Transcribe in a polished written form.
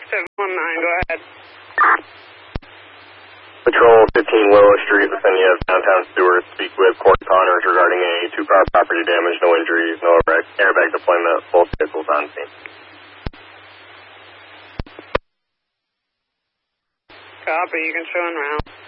719, go ahead. Patrol 15 Willow Street, vicinity of downtown Stewart. Speak with Corey Connors regarding a 2-car property damage, no injuries, no airbag deployment, both vehicles on scene. Copy, you can show en route.